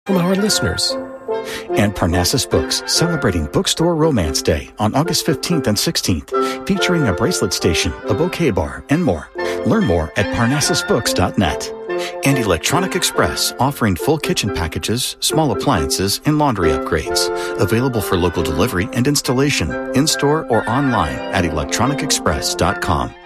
from our listeners. And Parnassus Books, celebrating Bookstore Romance Day on August 15th and 16th, featuring a bracelet station, a bouquet bar, and more. Learn more at parnassusbooks.net. And Electronic Express, offering full kitchen packages, small appliances, and laundry upgrades. Available for local delivery and installation, in-store or online at electronicexpress.com.